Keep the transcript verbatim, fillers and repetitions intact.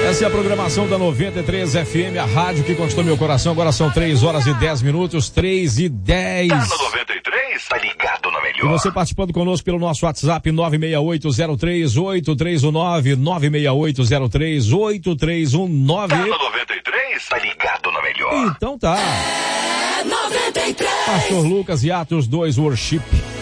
Essa é a programação da noventa e três F M, a rádio que conquistou meu coração. Agora são três horas e dez minutos, três e dez. Tá no noventa e três? Tá ligado na melhor. E você participando conosco pelo nosso WhatsApp nove seis oito zero três oito três um nove, nove seis oito zero três oito três um nove. Tá no noventa e três? Tá ligado na melhor. Então tá. É noventa e três. Pastor Lucas e Atos dois Worship.